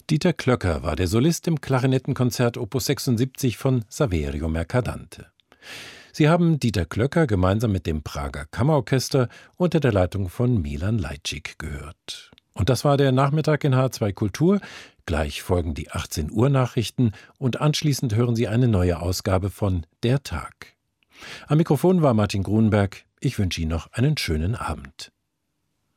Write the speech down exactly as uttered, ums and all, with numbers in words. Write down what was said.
Dieter Klöcker war der Solist im Klarinettenkonzert Opus sechsundsiebzig von Saverio Mercadante. Sie haben Dieter Klöcker gemeinsam mit dem Prager Kammerorchester unter der Leitung von Milan Lajcik gehört. Und das war der Nachmittag in H R zwei Kultur. Gleich folgen die achtzehn Uhr Nachrichten und anschließend hören Sie eine neue Ausgabe von Der Tag. Am Mikrofon war Martin Grunberg. Ich wünsche Ihnen noch einen schönen Abend.